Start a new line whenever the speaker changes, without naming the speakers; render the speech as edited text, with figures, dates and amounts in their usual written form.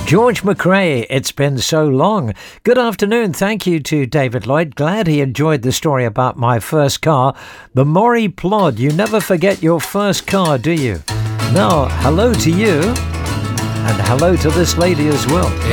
George McRae, it's been so long. Good afternoon. Thank you to David Lloyd. Glad he enjoyed the story about my first car. The Maury Plod. You never forget your first car, do you? Now, hello to you. And hello to this lady as well.